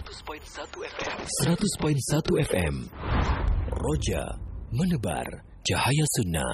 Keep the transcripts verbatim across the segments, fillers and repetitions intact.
seratus koma satu F M. seratus koma satu F M. Roja menebar cahaya sunnah.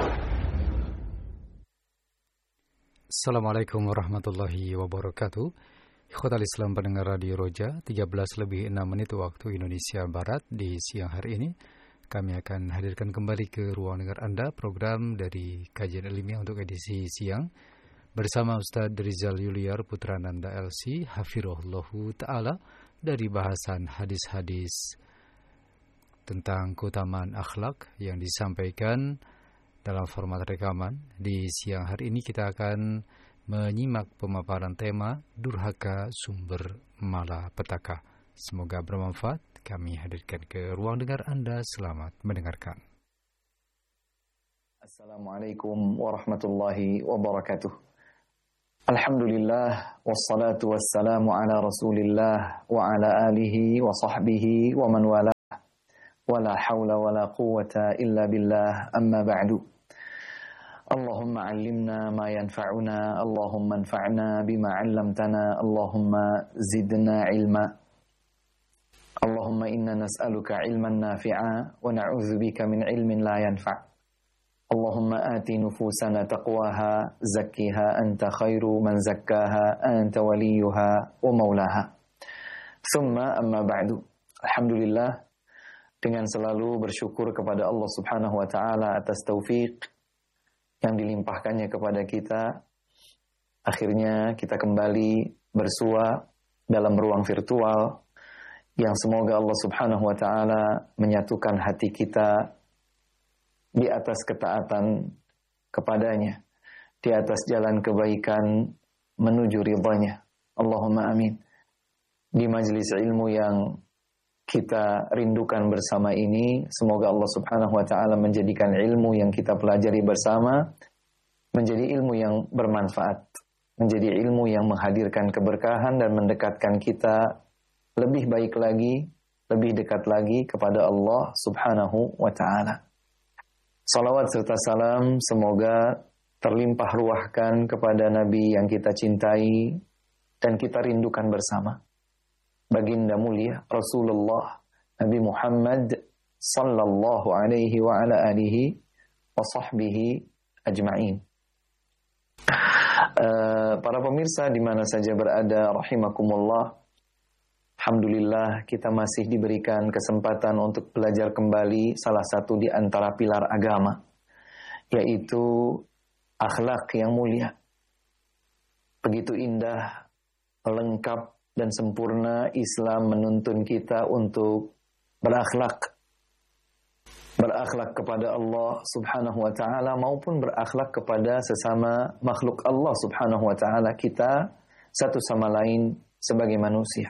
Assalamualaikum warahmatullahi wabarakatuh. Ikhwatal Islam pendengar Radio Roja, tiga belas lebih enam menit waktu Indonesia Barat di siang hari ini. Kami akan hadirkan kembali ke ruang dengar Anda program dari Kajian Ilmiah untuk edisi siang bersama Ustadz Rizal Yuliar Putrananda L C Hafirullahu Ta'ala dari bahasan hadis-hadis tentang keutamaan akhlak yang disampaikan dalam format rekaman. Di siang hari ini kita akan menyimak pemaparan tema Durhaka Sumber Malapetaka. Semoga bermanfaat. Kami hadirkan ke ruang dengar Anda. Selamat mendengarkan. Assalamualaikum warahmatullahi wabarakatuh. Alhamdulillah wassalatu wassalamu ala Rasulillah wa ala alihi wa sahbihi wa man wala. Wala hawla wala quwwata illa billah, amma ba'du. Allahumma 'allimna ma yanfa'una, Allahumma anfa'na bima 'allamtana, Allahumma zidna 'ilma. Allahumma inna nas'aluka 'ilman nafi'a wa na'udzubika min 'ilmin la yanfa'. Allahumma ati nufusana taqwaha zakkiha anta khairu man zakkaha anta waliyuha wa maulaha. Thumma amma ba'du. Alhamdulillah, dengan selalu bersyukur kepada Allah Subhanahu wa taala atas taufik yang dilimpahkannya kepada kita, akhirnya kita kembali bersua dalam ruang virtual yang semoga Allah Subhanahu wa taala menyatukan hati kita di atas ketaatan kepadanya, di atas jalan kebaikan menuju ridhanya. Allahumma amin. Di majelis ilmu yang kita rindukan bersama ini, semoga Allah Subhanahu wa taala menjadikan ilmu yang kita pelajari bersama menjadi ilmu yang bermanfaat, menjadi ilmu yang menghadirkan keberkahan dan mendekatkan kita lebih baik lagi, lebih dekat lagi kepada Allah Subhanahu wa ta'ala. Salawat serta salam semoga terlimpah ruahkan kepada Nabi yang kita cintai dan kita rindukan bersama. Baginda mulia Rasulullah Nabi Muhammad sallallahu alaihi wa ala alihi wa sahbihi ajma'in. Uh, para pemirsa di mana saja berada rahimakumullah, alhamdulillah kita masih diberikan kesempatan untuk belajar kembali salah satu di antara pilar agama, yaitu akhlak yang mulia. Begitu indah, lengkap dan sempurna Islam menuntun kita untuk berakhlak. Berakhlak kepada Allah Subhanahu wa ta'ala maupun berakhlak kepada sesama makhluk Allah Subhanahu wa ta'ala, kita satu sama lain sebagai manusia.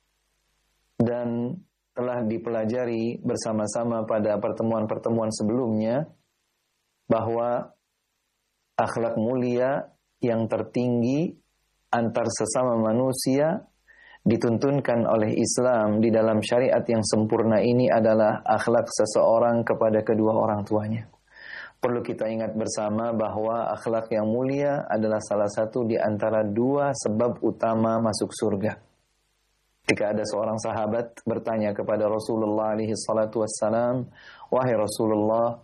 Dan telah dipelajari bersama-sama pada pertemuan-pertemuan sebelumnya bahwa akhlak mulia yang tertinggi antar sesama manusia dituntunkan oleh Islam di dalam syariat yang sempurna ini adalah akhlak seseorang kepada kedua orang tuanya. Perlu kita ingat bersama bahwa akhlak yang mulia adalah salah satu di antara dua sebab utama masuk surga. Ketika ada seorang sahabat bertanya kepada Rasulullah alaihi salatu wassalam, "Wahai Rasulullah,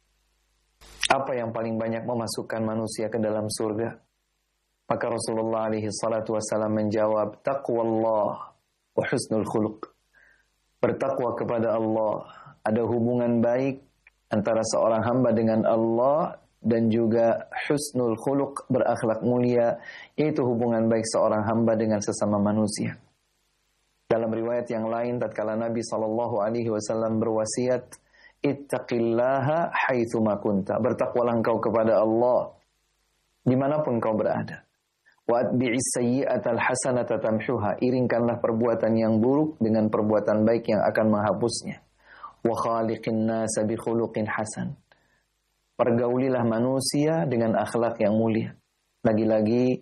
apa yang paling banyak memasukkan manusia ke dalam surga?" Maka Rasulullah alaihi salatu wassalam menjawab, "Taqwallah wa husnul khuluq." Bertakwa kepada Allah, ada hubungan baik antara seorang hamba dengan Allah dan juga husnul khuluq, berakhlak mulia, yaitu hubungan baik seorang hamba dengan sesama manusia. Dalam riwayat yang lain, tatkala Nabi sallallahu alaihi wasallam berwasiat, "Ittaqillaha haitsu ma kunta." Bertakwalah engkau kepada Allah dimanapun kau berada. Wa atbi'is sayyi'atal hasanata tamhuha. Iringkanlah perbuatan yang buruk dengan perbuatan baik yang akan menghapusnya. Wa khaliqin nasa bi khuluqin hasan. Pergaulilah manusia dengan akhlak yang mulia. Lagi-lagi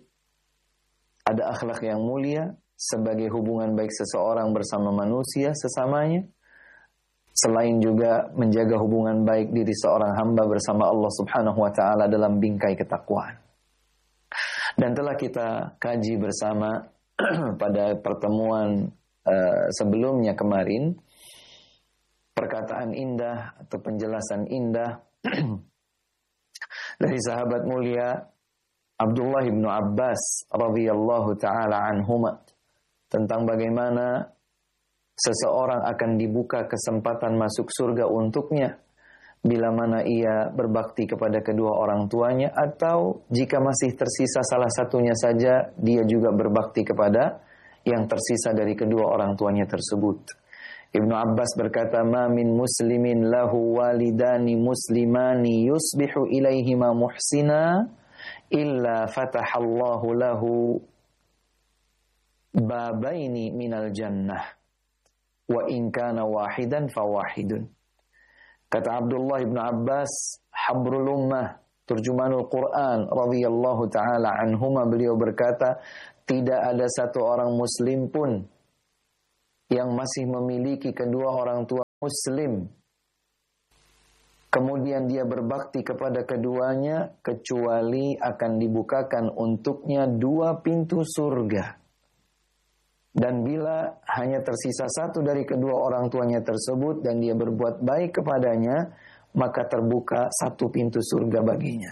ada akhlak yang mulia sebagai hubungan baik seseorang bersama manusia sesamanya, selain juga menjaga hubungan baik diri seorang hamba bersama Allah Subhanahu wa taala dalam bingkai ketakwaan. Dan telah kita kaji bersama pada pertemuan uh, sebelumnya kemarin, perkataan indah atau penjelasan indah dari sahabat mulia Abdullah bin Abbas radhiyallahu taala anhuma tentang bagaimana seseorang akan dibuka kesempatan masuk surga untuknya bila mana ia berbakti kepada kedua orang tuanya, atau jika masih tersisa salah satunya saja, dia juga berbakti kepada yang tersisa dari kedua orang tuanya tersebut. Ibnu Abbas berkata, "Ma min muslimin lahu walidani muslimani yusbihu ilaihima muhsina illa fatahallahu lahu babaini minal jannah wa in kana wahidan fawahidun." Kata Abdullah ibn Abbas, habrul ummah, turjumanul Quran radhiyallahu taala anhuma, beliau berkata, tidak ada satu orang muslim pun yang masih memiliki kedua orang tua muslim, kemudian dia berbakti kepada keduanya, kecuali akan dibukakan untuknya dua pintu surga. Dan bila hanya tersisa satu dari kedua orang tuanya tersebut dan dia berbuat baik kepadanya, maka terbuka satu pintu surga baginya.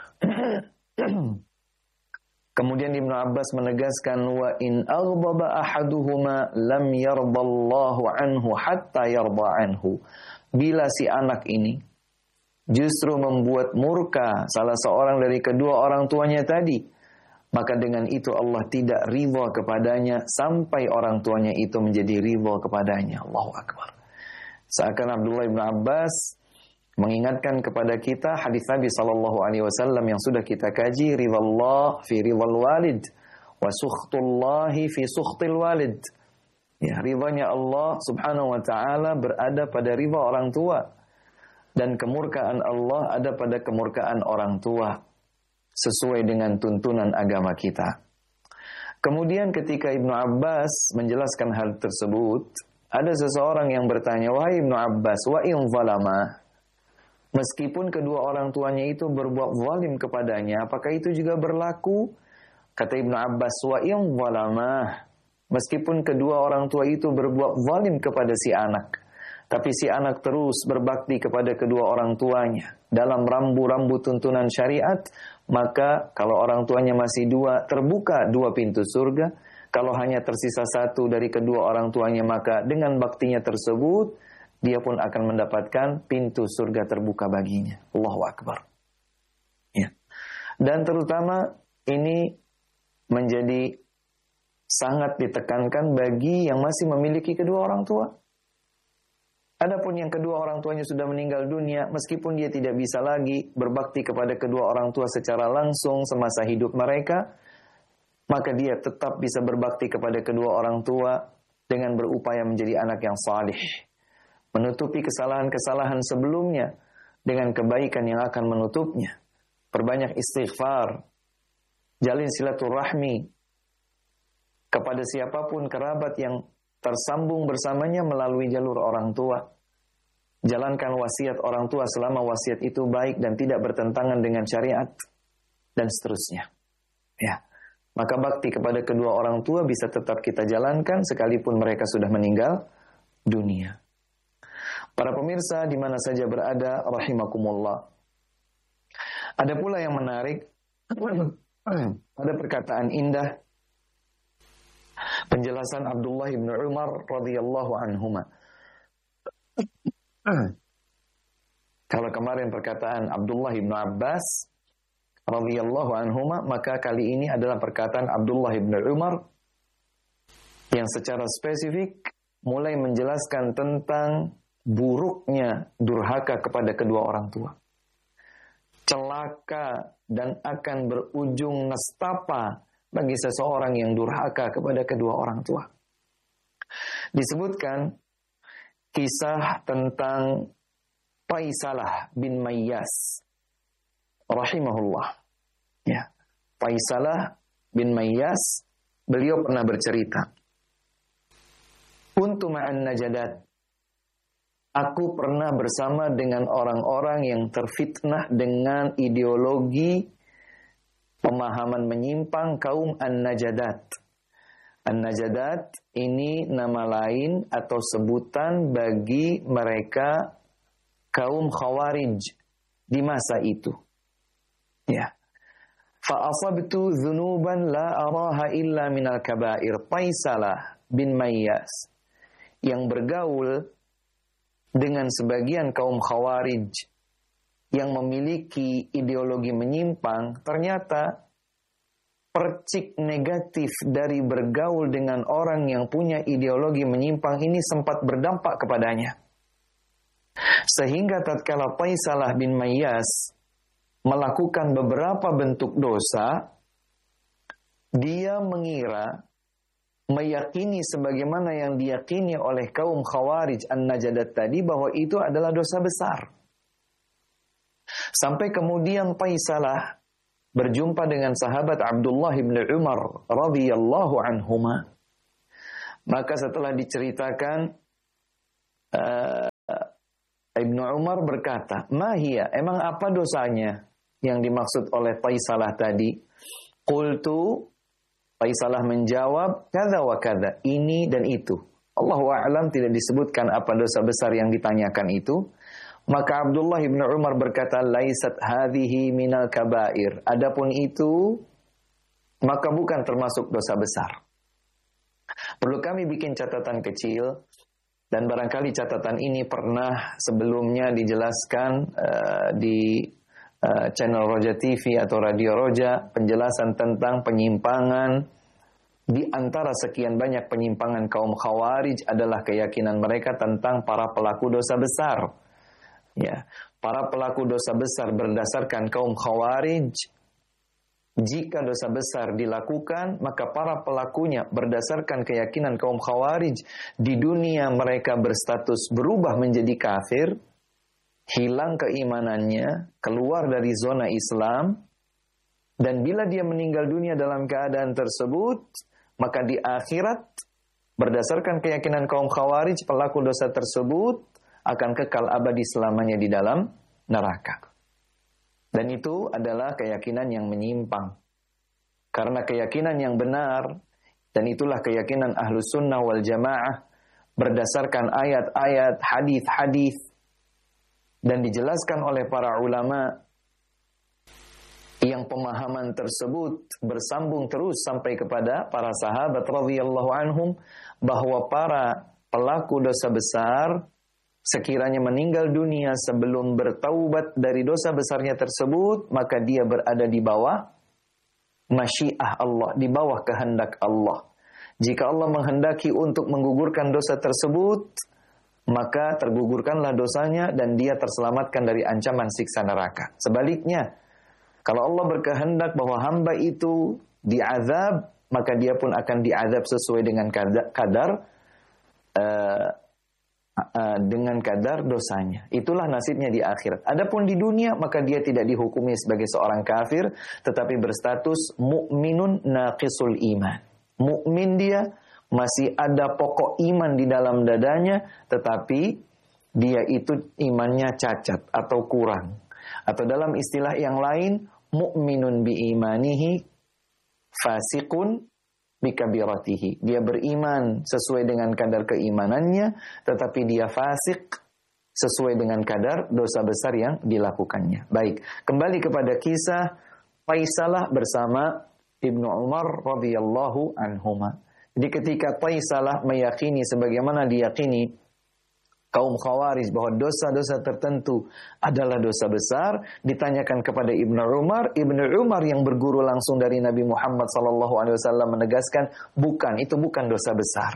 Kemudian Ibnu Abbas menegaskan, wa in aghdaba ahaduhuma lam yardallahu anhu hatta yarda anhu. Bila si anak ini justru membuat murka salah seorang dari kedua orang tuanya tadi, maka dengan itu Allah tidak ridha kepadanya sampai orang tuanya itu menjadi ridha kepadanya. Allahu Akbar. Seakan Abdullah bin Abbas mengingatkan kepada kita hadis Nabi sallallahu alaihi wasallam yang sudah kita kaji, ridallah fi ridal walid wa sukhtullahi fi sukhtil walid. Ya, ridhanya Allah Subhanahu wa taala berada pada ridha orang tua dan kemurkaan Allah ada pada kemurkaan orang tua sesuai dengan tuntunan agama kita. Kemudian ketika Ibnu Abbas menjelaskan hal tersebut, ada seseorang yang bertanya, "Wahai Ibnu Abbas, wa in zalama?" Meskipun kedua orang tuanya itu berbuat zalim kepadanya, apakah itu juga berlaku? Kata Ibnu Abbas, wa in zalamah. Meskipun kedua orang tua itu berbuat zalim kepada si anak, tapi si anak terus berbakti kepada kedua orang tuanya dalam rambu-rambu tuntunan syariat, maka kalau orang tuanya masih dua, terbuka dua pintu surga. Kalau hanya tersisa satu dari kedua orang tuanya, maka dengan baktinya tersebut dia pun akan mendapatkan pintu surga terbuka baginya. Allahu Akbar. Ya. Dan terutama ini menjadi sangat ditekankan bagi yang masih memiliki kedua orang tua. Adapun yang kedua orang tuanya sudah meninggal dunia, meskipun dia tidak bisa lagi berbakti kepada kedua orang tua secara langsung semasa hidup mereka, maka dia tetap bisa berbakti kepada kedua orang tua dengan berupaya menjadi anak yang salih, menutupi kesalahan-kesalahan sebelumnya dengan kebaikan yang akan menutupnya. Perbanyak istighfar, jalin silaturahmi kepada siapapun kerabat yang tersambung bersamanya melalui jalur orang tua. Jalankan wasiat orang tua selama wasiat itu baik dan tidak bertentangan dengan syariat, dan seterusnya. Ya, maka bakti kepada kedua orang tua bisa tetap kita jalankan sekalipun mereka sudah meninggal dunia. Para pemirsa di mana saja berada, rahimakumullah. Ada pula yang menarik, ada perkataan indah penjelasan Abdullah bin Umar radhiyallahu anhuma. Kalau kemarin perkataan Abdullah bin Abbas radhiyallahu anhuma, maka kali ini adalah perkataan Abdullah bin Umar yang secara spesifik mulai menjelaskan tentang buruknya durhaka kepada kedua orang tua. Celaka dan akan berujung nestapa bagi seseorang yang durhaka kepada kedua orang tua. Disebutkan kisah tentang Faisalah bin Mayyas rahimahullah. Ya, Faisalah bin Mayyas, beliau pernah bercerita, "Kuntu ma'an najadat." Aku pernah bersama dengan orang-orang yang terfitnah dengan ideologi pemahaman menyimpang kaum An-Najadat. An-Najadat ini nama lain atau sebutan bagi mereka kaum Khawarij di masa itu. Ya. Fa asabtu dzunuban la araha illa minal kabair. Taisalah bin Mayyas yang bergaul dengan sebagian kaum Khawarij yang memiliki ideologi menyimpang, ternyata percik negatif dari bergaul dengan orang yang punya ideologi menyimpang ini sempat berdampak kepadanya. Sehingga tatkala Taisalah bin Mayyas melakukan beberapa bentuk dosa, dia mengira, meyakini sebagaimana yang diyakini oleh kaum Khawarij An-Najadat tadi, bahwa itu adalah dosa besar. Sampai kemudian Taisalah berjumpa dengan sahabat Abdullah bin Umar radhiyallahu anhuma. Maka setelah diceritakan, uh, Ibnu Umar berkata, "Mahia, emang apa dosanya yang dimaksud oleh Taisalah tadi?" Qultu, Taisalah menjawab, "Kadza wa kadza, ini dan itu." Allahu a'lam, tidak disebutkan apa dosa besar yang ditanyakan itu. Maka Abdullah bin Umar berkata, "Laisat hadhihi minal kabair." Adapun itu, maka bukan termasuk dosa besar. Perlu kami bikin catatan kecil, dan barangkali catatan ini pernah sebelumnya dijelaskan uh, di uh, channel Roja T V atau Radio Roja, penjelasan tentang penyimpangan. Di antara sekian banyak penyimpangan kaum Khawarij adalah keyakinan mereka tentang para pelaku dosa besar. Ya, para pelaku dosa besar berdasarkan kaum Khawarij, jika dosa besar dilakukan, maka para pelakunya berdasarkan keyakinan kaum Khawarij, di dunia mereka berstatus berubah menjadi kafir, hilang keimanannya, keluar dari zona Islam, dan bila dia meninggal dunia dalam keadaan tersebut, maka di akhirat, berdasarkan keyakinan kaum Khawarij, pelaku dosa tersebut akan kekal abadi selamanya di dalam neraka. Dan itu adalah keyakinan yang menyimpang. Karena keyakinan yang benar, dan itulah keyakinan Ahlus Sunnah wal Jamaah, berdasarkan ayat-ayat, hadis-hadis, dan dijelaskan oleh para ulama, yang pemahaman tersebut bersambung terus sampai kepada para sahabat radhiyallahu anhum, bahwa para pelaku dosa besar, sekiranya meninggal dunia sebelum bertaubat dari dosa besarnya tersebut, maka dia berada di bawah masyiah Allah, di bawah kehendak Allah. Jika Allah menghendaki untuk menggugurkan dosa tersebut, maka tergugurkanlah dosanya dan dia terselamatkan dari ancaman siksa neraka. Sebaliknya, kalau Allah berkehendak bahwa hamba itu diazab, maka dia pun akan diazab sesuai dengan kadar, kadar uh, dengan kadar dosanya. Itulah nasibnya di akhirat. Adapun di dunia, maka dia tidak dihukumi sebagai seorang kafir, tetapi berstatus mukminun naqisul iman. Mukmin dia, masih ada pokok iman di dalam dadanya, tetapi dia itu imannya cacat atau kurang. Atau dalam istilah yang lain, mukminun bi imanihi fasiqun bikabiratihi. Dia beriman sesuai dengan kadar keimanannya, tetapi dia fasik sesuai dengan kadar dosa besar yang dilakukannya. Baik, kembali kepada kisah Taisalah bersama Ibnu Umar radhiyallahu anhuma. Jadi ketika Taisalah meyakini sebagaimana diyakini kaum Khawarij bahwa dosa-dosa tertentu adalah dosa besar, ditanyakan kepada Ibnu Umar, Ibnu Umar yang berguru langsung dari Nabi Muhammad sallallahu alaihi wasallam menegaskan, bukan, itu bukan dosa besar.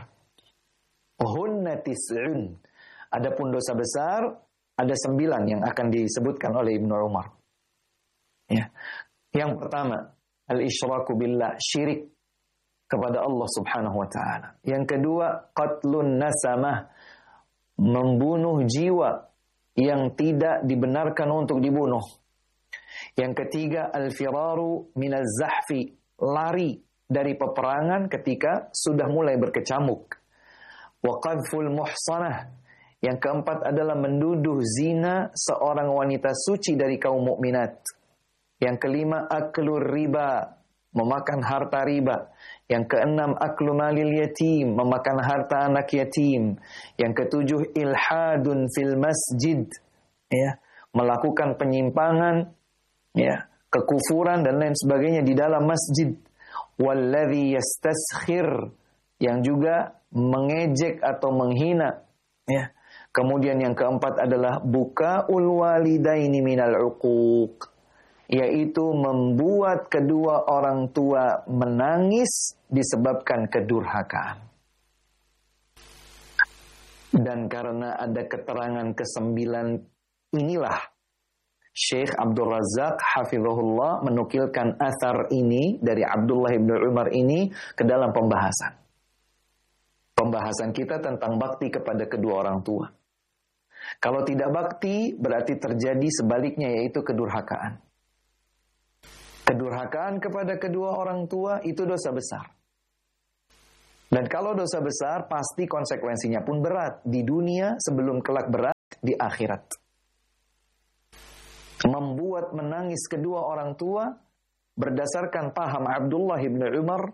Hunna tis'un. Adapun dosa besar ada sembilan yang akan disebutkan oleh Ibnu Umar. Ya. Yang pertama, al-isyraku billah, syirik kepada Allah Subhanahu wa taala. Yang kedua, qatlun nasamah, membunuh jiwa yang tidak dibenarkan untuk dibunuh. Yang ketiga, al-firaru minaz zahfi, lari dari peperangan ketika sudah mulai berkecamuk. Wa qadful muhsanah, yang keempat adalah menduduh zina seorang wanita suci dari kaum mukminat. Yang kelima, aklur riba, memakan harta riba. Yang keenam, aklu malil yatim, memakan harta anak yatim. Yang ketujuh, ilhadun fil masjid, ya, melakukan penyimpangan, ya, kekufuran dan lain sebagainya di dalam masjid. Walladzi yastaskhir, yang juga mengejek atau menghina, ya. Kemudian yang keempat adalah bukaul walidaini minal uquq, yaitu membuat kedua orang tua menangis disebabkan kedurhakaan. Dan karena ada keterangan kesembilan inilah, Syekh Abdul Razak hafizahullah menukilkan athar ini dari Abdullah bin Umar ini ke dalam pembahasan. Pembahasan kita tentang bakti kepada kedua orang tua. Kalau tidak bakti, berarti terjadi sebaliknya, yaitu kedurhakaan. Kedurhakaan kepada kedua orang tua itu dosa besar. Dan kalau dosa besar, pasti konsekuensinya pun berat. Di dunia sebelum kelak berat di akhirat. Membuat menangis kedua orang tua, berdasarkan paham Abdullah bin Umar,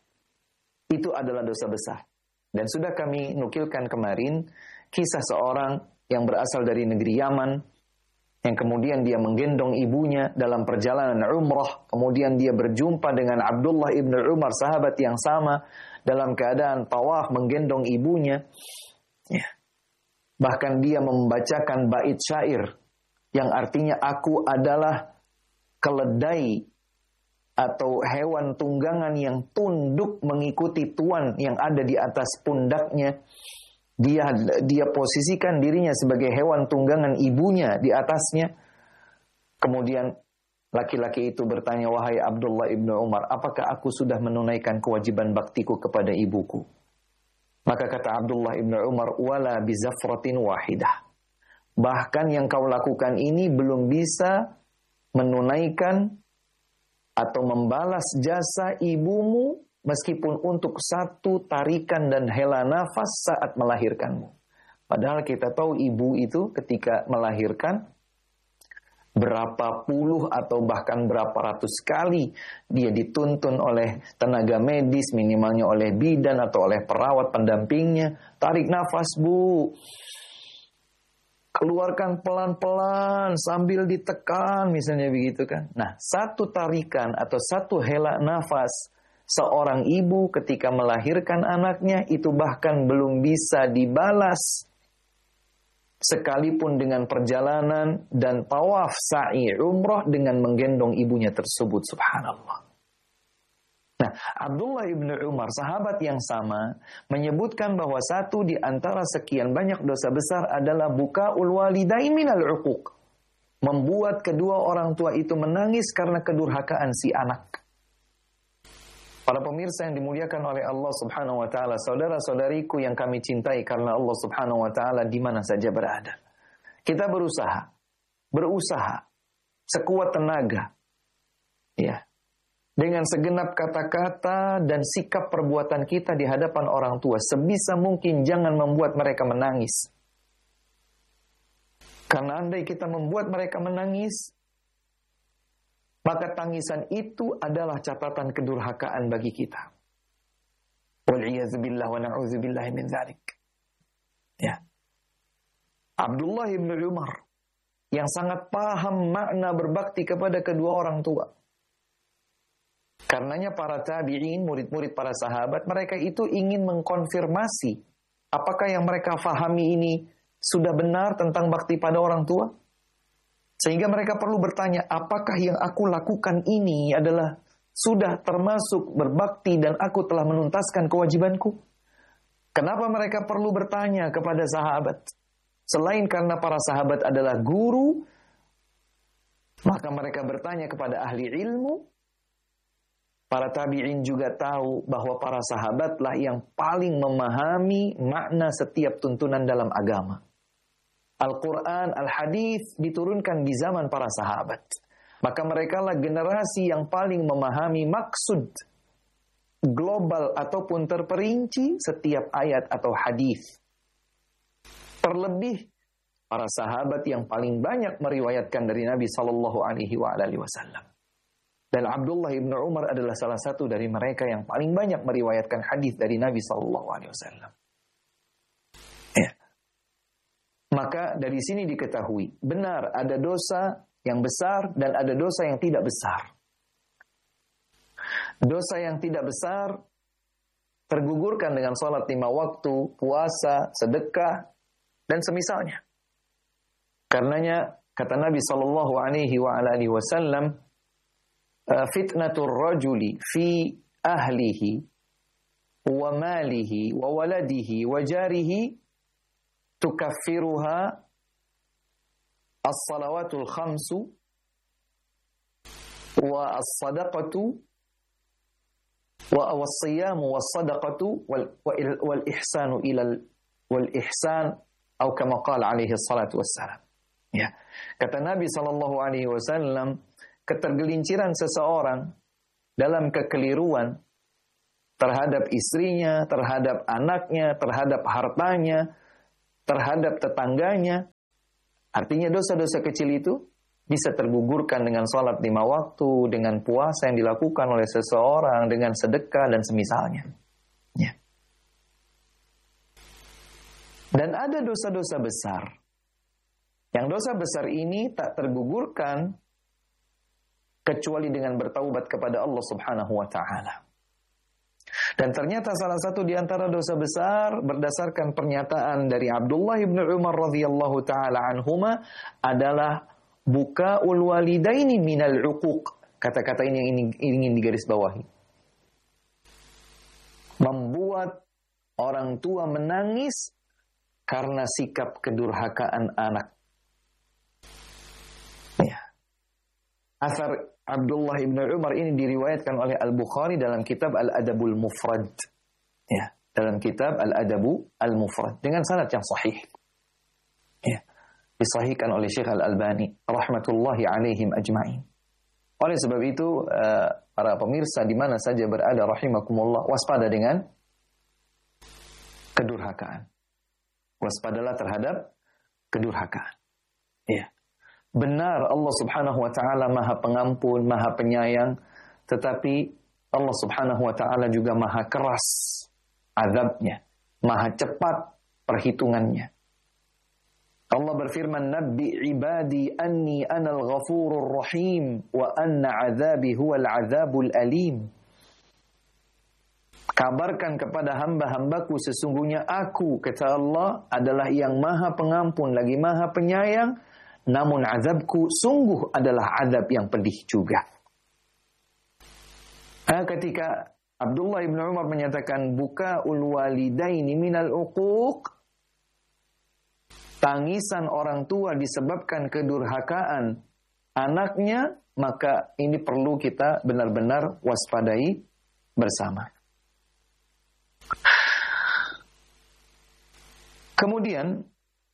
itu adalah dosa besar. Dan sudah kami nukilkan kemarin, kisah seorang yang berasal dari negeri Yaman, yang kemudian dia menggendong ibunya dalam perjalanan umrah, kemudian dia berjumpa dengan Abdullah ibn Umar, sahabat yang sama, dalam keadaan tawaf menggendong ibunya. Ya. Bahkan dia membacakan bait syair, yang artinya aku adalah keledai atau hewan tunggangan yang tunduk mengikuti tuan yang ada di atas pundaknya. Dia dia posisikan dirinya sebagai hewan tunggangan ibunya di atasnya. Kemudian laki-laki itu bertanya, wahai Abdullah ibnu Umar, apakah aku sudah menunaikan kewajiban baktiku kepada ibuku? Maka kata Abdullah ibnu Umar, wala bizafratin wahidah. Bahkan yang kau lakukan ini belum bisa menunaikan atau membalas jasa ibumu, meskipun untuk satu tarikan dan hela nafas saat melahirkanmu. Padahal kita tahu ibu itu ketika melahirkan, berapa puluh atau bahkan berapa ratus kali dia dituntun oleh tenaga medis, minimalnya oleh bidan atau oleh perawat pendampingnya. Tarik nafas bu, keluarkan pelan-pelan sambil ditekan, misalnya begitu kan. Nah, satu tarikan atau satu hela nafas seorang ibu ketika melahirkan anaknya itu bahkan belum bisa dibalas sekalipun dengan perjalanan dan tawaf sa'i umrah dengan menggendong ibunya tersebut, subhanallah. Nah, Abdullah ibn Umar, sahabat yang sama, menyebutkan bahwa satu di antara sekian banyak dosa besar adalah bukaul walidain minal uquq, membuat kedua orang tua itu menangis karena kedurhakaan si anak. Para pemirsa yang dimuliakan oleh Allah Subhanahu wa taala, saudara-saudariku yang kami cintai karena Allah Subhanahu wa taala di mana saja berada. Kita berusaha, berusaha sekuat tenaga. Ya. Dengan segenap kata-kata dan sikap perbuatan kita di hadapan orang tua, sebisa mungkin jangan membuat mereka menangis. Karena andai kita membuat mereka menangis, maka tangisan itu adalah catatan kedurhakaan bagi kita. Wal'iyadzubillah wa na'udzubillah min dzalik. Ya. Abdullah bin Umar yang sangat paham makna berbakti kepada kedua orang tua. Karenanya para tabi'in, murid-murid para sahabat, mereka itu ingin mengkonfirmasi apakah yang mereka fahami ini sudah benar tentang bakti pada orang tua. Sehingga mereka perlu bertanya, apakah yang aku lakukan ini adalah sudah termasuk berbakti dan aku telah menuntaskan kewajibanku? Kenapa mereka perlu bertanya kepada sahabat? Selain karena para sahabat adalah guru, maka mereka bertanya kepada ahli ilmu. Para tabi'in juga tahu bahwa para sahabatlah yang paling memahami makna setiap tuntunan dalam agama. Al-Quran, Al-Hadis diturunkan di zaman para sahabat. Maka mereka lah generasi yang paling memahami maksud global ataupun terperinci setiap ayat atau hadis. Terlebih para sahabat yang paling banyak meriwayatkan dari Nabi sallallahu alaihi wasallam. Dan Abdullah ibn Umar adalah salah satu dari mereka yang paling banyak meriwayatkan hadis dari Nabi sallallahu alaihi wasallam. Ya. Maka dari sini diketahui, benar ada dosa yang besar dan ada dosa yang tidak besar. Dosa yang tidak besar tergugurkan dengan salat lima waktu, puasa, sedekah, dan semisalnya. Karenanya kata Nabi sallallahu alaihi wasallam, fitnatur rajuli fi ahlihi wa malihi wa waladihi wa jarihi tukaffiruha as-salawatul khamsu wa as-sadaqatu wa as-siyamu was-sadaqatu wal wal ihsanu ila wal ihsan atau kama qala alaihi salatu wassalam. Ya. Kata Nabi sallallahu alaihi wasallam, ketergelinciran seseorang dalam kekeliruan terhadap istrinya, terhadap anaknya, terhadap hartanya, terhadap tetangganya. Artinya dosa-dosa kecil itu bisa tergugurkan dengan sholat lima waktu, dengan puasa yang dilakukan oleh seseorang, dengan sedekah dan semisalnya. Ya. Dan ada dosa-dosa besar. Yang dosa besar ini tak tergugurkan kecuali dengan bertaubat kepada Allah Subhanahu wa taala. Dan ternyata salah satu di antara dosa besar berdasarkan pernyataan dari Abdullah bin Umar radhiyallahu taala anhuma adalah bukaul walidaini minal uquq. Kata-kata ini yang ingin digarisbawahi. Membuat orang tua menangis karena sikap kedurhakaan anak. Ya. Asar Abdullah ibn Umar ini diriwayatkan oleh Al-Bukhari dalam kitab Al-Adabul Mufrad. Ya, dalam kitab Al-Adabu Al-Mufrad dengan sanad yang sahih. Ya, disahihkan oleh Syekh Al-Albani rahmatullahi alaihim ajma'in. Oleh sebab itu, uh, para pemirsa di mana saja berada rahimakumullah, waspada dengan kedurhakaan. Waspadalah terhadap kedurhakaan. Ya. Benar Allah Subhanahu wa taala Maha Pengampun, Maha Penyayang, tetapi Allah Subhanahu wa taala juga Maha keras azabnya, Maha cepat perhitungannya. Allah berfirman, "Nabbi ibadi anni anal ghafurur rahim wa anna azabi huwal azabul alim." Kabarkan kepada hamba-hambaku sesungguhnya aku, kata Allah, adalah yang Maha Pengampun lagi Maha Penyayang. Namun azabku sungguh adalah azab yang pedih juga. Nah, ketika Abdullah bin Umar menyatakan bukaul walidaini minal uquq, tangisan orang tua disebabkan kedurhakaan anaknya, maka ini perlu kita benar-benar waspadai bersama. Kemudian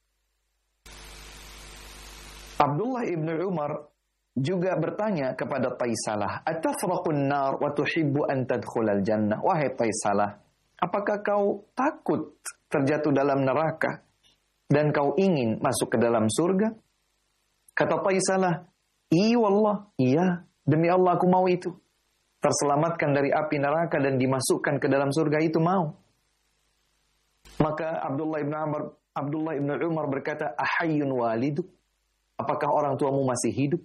Abdullah ibn Umar juga bertanya kepada Taisalah, "Atafraqun nar wa tuhibbu an tadkhulal jannah?" Wahai Taisalah, apakah kau takut terjatuh dalam neraka dan kau ingin masuk ke dalam surga? Kata Taisalah, "Iya wallah, iya, demi Allah aku mau itu. Terselamatkan dari api neraka dan dimasukkan ke dalam surga itu mau." Maka Abdullah ibn Umar Abdullah ibn Umar berkata, "Ahayyun waliduk?" Apakah orang tuamu masih hidup?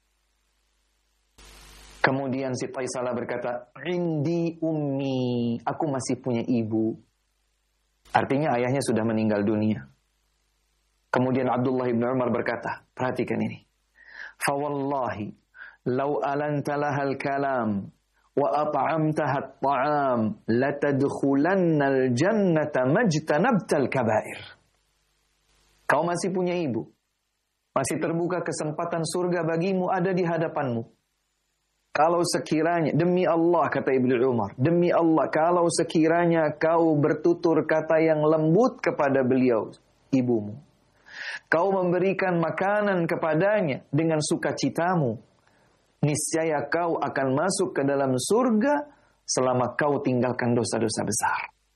Kemudian si Taisalah berkata, "Indi ummi." Aku masih punya ibu. Artinya ayahnya sudah meninggal dunia. Kemudian Abdullah ibn Umar berkata, perhatikan ini. "Fawallahi, law alanta lahal kalam, wa at'amtaha at-ta'am, latadkhulannal jannata majtanabtal kabair." Kau masih punya ibu. Masih terbuka kesempatan surga bagimu ada di hadapanmu. Kalau sekiranya, demi Allah, kata Ibnu Umar, demi Allah, kalau sekiranya kau bertutur kata yang lembut kepada beliau, ibumu. Kau memberikan makanan kepadanya dengan sukacitamu. Niscaya kau akan masuk ke dalam surga selama kau tinggalkan dosa-dosa besar.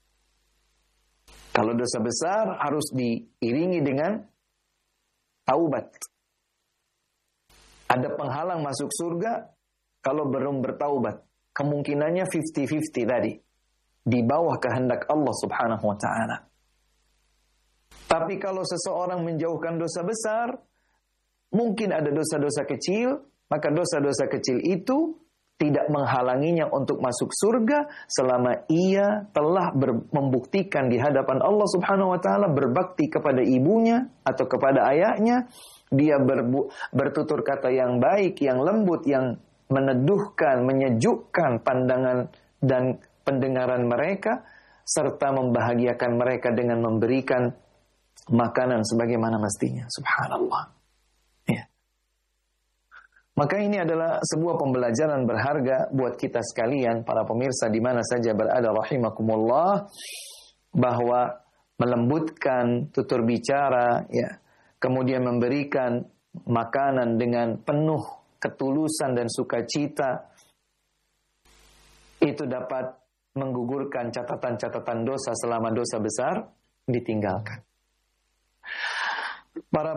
Kalau dosa besar harus diiringi dengan taubat. Ada penghalang masuk surga, kalau belum bertaubat, kemungkinannya lima puluh lima puluh tadi. Di bawah kehendak Allah subhanahu wa ta'ala. Tapi kalau seseorang menjauhkan dosa besar, mungkin ada dosa-dosa kecil, maka dosa-dosa kecil itu tidak menghalanginya untuk masuk surga selama ia telah ber- membuktikan di hadapan Allah subhanahu wa ta'ala, berbakti kepada ibunya atau kepada ayahnya, dia berbu- bertutur kata yang baik, yang lembut, yang meneduhkan, menyejukkan pandangan dan pendengaran mereka, serta membahagiakan mereka dengan memberikan makanan sebagaimana mestinya. Subhanallah. Ya. Maka ini adalah sebuah pembelajaran berharga buat kita sekalian, para pemirsa di mana saja berada rahimakumullah, bahwa melembutkan tutur bicara, ya, kemudian memberikan makanan dengan penuh ketulusan dan sukacita, itu dapat menggugurkan catatan-catatan dosa selama dosa besar ditinggalkan.